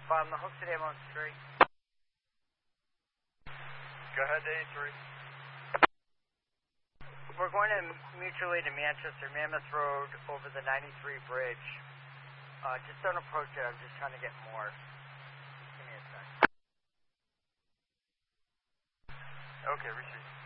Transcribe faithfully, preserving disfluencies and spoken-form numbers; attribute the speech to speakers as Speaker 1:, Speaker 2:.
Speaker 1: Bottom, the hook's at Avon Street.
Speaker 2: Go ahead to A three.
Speaker 1: We're going to mutually to Manchester, Mammoth Road, over the ninety-three bridge. Uh, just don't approach it, I'm just trying to get more. Give me a sec.
Speaker 2: Okay, receive.